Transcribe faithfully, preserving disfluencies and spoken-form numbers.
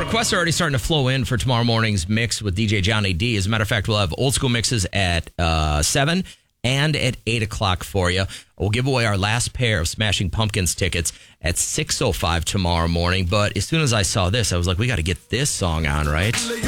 requests are already starting to flow in for tomorrow morning's mix with D J Johnny D. As a matter of fact, we'll have old school mixes at uh, seven and at eight o'clock for you. We'll give away our last pair of Smashing Pumpkins tickets at six oh five tomorrow morning. But as soon as I saw this, I was like, we got to get this song on, right?